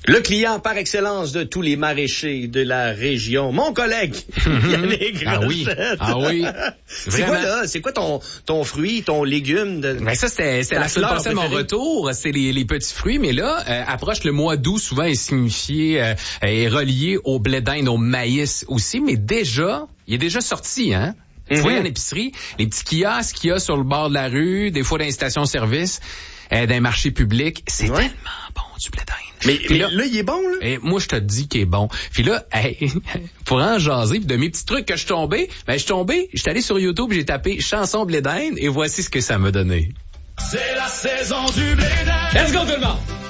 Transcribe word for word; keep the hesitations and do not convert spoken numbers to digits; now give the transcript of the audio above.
Le client par excellence de tous les maraîchers de la région, mon collègue Yannick Ah oui, ah oui. C'est quoi là? C'est quoi ton ton fruit, ton légume? De... Ben ça, c'était, c'était la semaine passée, mon retour. C'est les, les petits fruits. Mais là, euh, approche le mois d'août, souvent est signifié euh, et relié au blé d'Inde, au maïs aussi. Mais déjà, il est déjà sorti, hein? Vous mm-hmm. voyez en épicerie, les petits kiosques qu'il y a sur le bord de la rue, des fois dans les stations-service, euh, dans les marchés publics, c'est ouais. tellement bon du blé d'Inde. Mais, mais là, là, il est bon, là? Et moi, je te dis qu'il est bon. Puis là, hey, pour en jaser, puis de mes petits trucs que je suis tombé, ben, je suis tombé, je suis allé sur YouTube, j'ai tapé chanson blé d'Inde, et voici ce que ça m'a donné. C'est la saison du blé d'Inde. Let's go, tout le monde!